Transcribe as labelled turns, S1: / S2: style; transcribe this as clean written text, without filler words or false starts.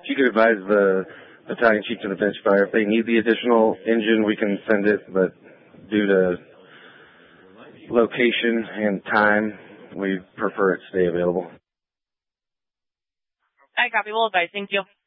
S1: you could advise the battalion chief and the bench fire if they need the additional engine, we can send it, but due to location and time, we prefer it stay available.
S2: I copy. We'll advise. Thank you.